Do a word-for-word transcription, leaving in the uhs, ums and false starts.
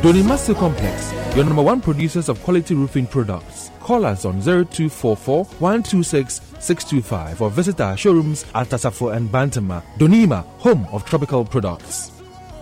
Donima Steel Complex, your number one producers of quality roofing products. Call us on zero two four four, one two six, six two five or visit our showrooms at Tasafo and Bantama. Donima, home of tropical products.